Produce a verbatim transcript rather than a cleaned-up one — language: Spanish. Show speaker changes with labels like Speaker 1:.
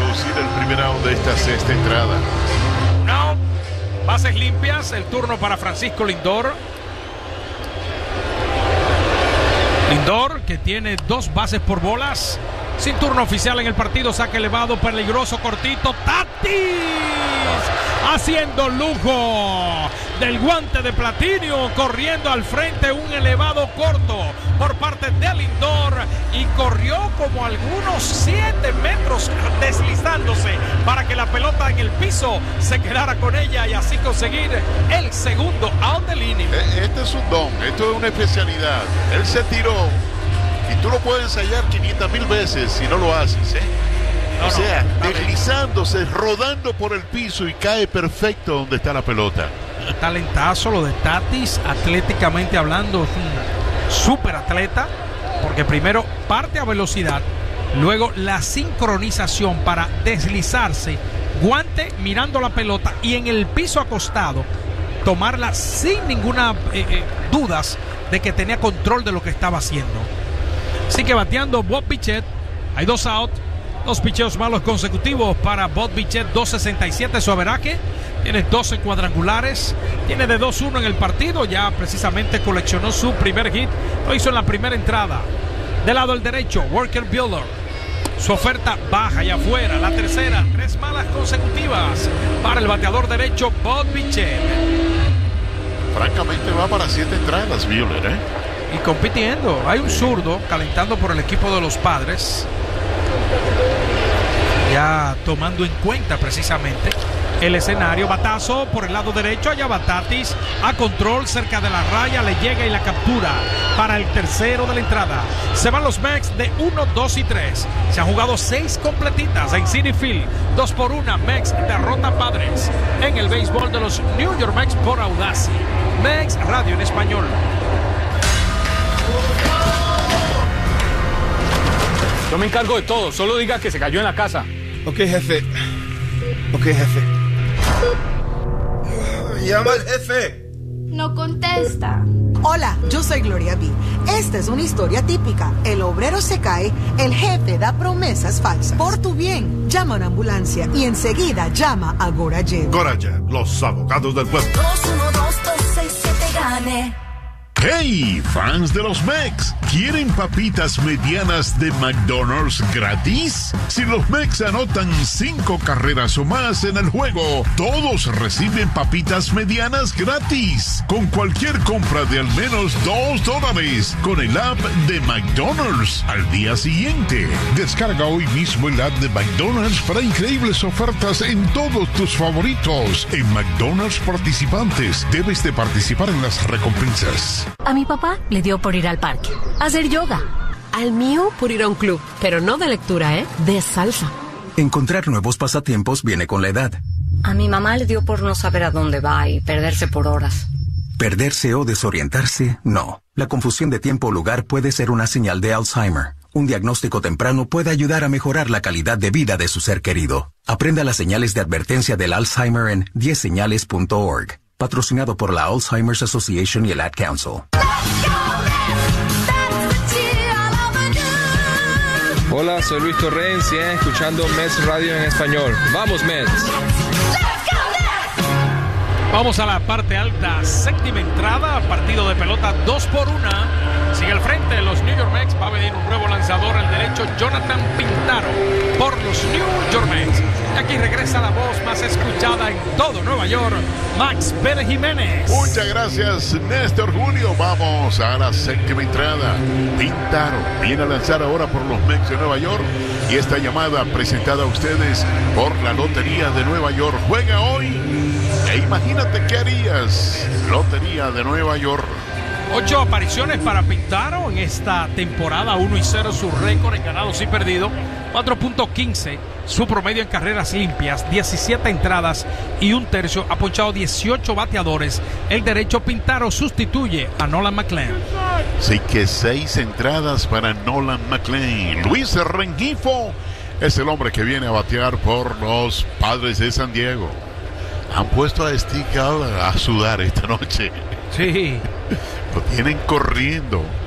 Speaker 1: producir el primer out de esta sexta entrada.
Speaker 2: No, bases limpias, el turno para Francisco Lindor. Lindor, que tiene dos bases por bolas. Sin turno oficial en el partido, saque elevado, peligroso, cortito. ¡Tatis! Haciendo lujo del guante de platino, corriendo al frente, un elevado corto por parte de Lindor, y corrió como algunos siete metros deslizándose para que la pelota en el piso se quedara con ella y así conseguir el segundo out del inning.
Speaker 1: Este es un don, esto es una especialidad. Él se tiró y tú lo puedes ensayar quinientas mil veces si no lo haces, ¿eh? No, o sea, no, deslizándose, rodando por el piso y cae perfecto donde está la pelota.
Speaker 2: Talentazo lo de Tatis, atléticamente hablando, es un súper atleta, porque primero parte a velocidad, luego la sincronización para deslizarse, guante mirando la pelota y en el piso acostado, tomarla sin ninguna eh, eh, dudas de que tenía control de lo que estaba haciendo. Así que bateando Bob Bichette, hay dos outs. Dos picheos malos consecutivos para Bob Bichette, dos sesenta y siete su averaje, tiene doce cuadrangulares, tiene de dos uno en el partido, ya precisamente coleccionó su primer hit, lo hizo en la primera entrada. Del lado del derecho, Walker Buehler, su oferta baja y afuera, la tercera, tres malas consecutivas para el bateador derecho Bob Bichette.
Speaker 1: Francamente va para siete entradas Buehler, ¿eh?
Speaker 2: Y compitiendo, hay un zurdo calentando por el equipo de los Padres, ya tomando en cuenta precisamente el escenario. Batazo por el lado derecho, allá va Tatis a control cerca de la raya, le llega y la captura para el tercero de la entrada. Se van los Mets de uno, dos y tres. Se han jugado seis completitas en Citi Field, dos por una. Mets derrota Padres en el béisbol de los New York Mets por Audacy. Mets Radio en español.
Speaker 3: Yo me encargo de todo, solo diga que se cayó en la casa.
Speaker 4: Ok, jefe. Ok, jefe. Llama al jefe.
Speaker 5: No contesta.
Speaker 6: Hola, yo soy Gloria B. Esta es una historia típica. El obrero se cae, el jefe da promesas falsas. Por tu bien, llama a una ambulancia y enseguida llama a Gorajet.
Speaker 7: Gorajet, los abogados del pueblo.
Speaker 8: dos uno dos dos seis siete gane.
Speaker 1: ¡Hey! Fans de los Mex, ¿quieren papitas medianas de McDonald's gratis? Si los Mex anotan cinco carreras o más en el juego, todos reciben papitas medianas gratis. Con cualquier compra de al menos dos dólares, con el app de McDonald's al día siguiente. Descarga hoy mismo el app de McDonald's para increíbles ofertas en todos tus favoritos. En McDonald's participantes, debes de participar en las recompensas.
Speaker 9: A mi papá le dio por ir al parque, a hacer yoga. Al mío por ir a un club, pero no de lectura, ¿eh? De salsa.
Speaker 10: Encontrar nuevos pasatiempos viene con la edad.
Speaker 9: A mi mamá le dio por no saber a dónde va y perderse por horas.
Speaker 10: Perderse o desorientarse, no. La confusión de tiempo o lugar puede ser una señal de Alzheimer. Un diagnóstico temprano puede ayudar a mejorar la calidad de vida de su ser querido. Aprenda las señales de advertencia del Alzheimer en diez señales punto org. Patrocinado por la Alzheimer's Association y el Ad Council.
Speaker 11: Hola, soy Luis Torrens y eh, escuchando Mets Radio en español. ¡Vamos, Mets!
Speaker 2: Vamos a la parte alta, séptima entrada, partido de pelota dos por una. Sigue al frente de los New York Mets, va a venir un nuevo lanzador al derecho, Jonathan Pintaro, por los New York Mets. Y aquí regresa la voz más escuchada en todo Nueva York, Max Pérez Jiménez.
Speaker 1: Muchas gracias, Néstor Julio. Vamos a la séptima entrada. Pintaro viene a lanzar ahora por los Mets de Nueva York. Y esta llamada presentada a ustedes por la Lotería de Nueva York. Juega hoy e imagínate qué harías. Lotería de Nueva York.
Speaker 2: Ocho apariciones para Pintaro en esta temporada, uno y cero su récord en ganados y perdidos, cuatro punto quince su promedio en carreras limpias, diecisiete entradas y un tercio, ha ponchado dieciocho bateadores. El derecho Pintaro sustituye a Nolan McLean.
Speaker 1: Sí que seis entradas para Nolan McLean. Luis Rengifo es el hombre que viene a batear por los Padres de San Diego. Han puesto a Steve Garland a sudar esta noche.
Speaker 2: Sí.
Speaker 1: Lo tienen corriendo.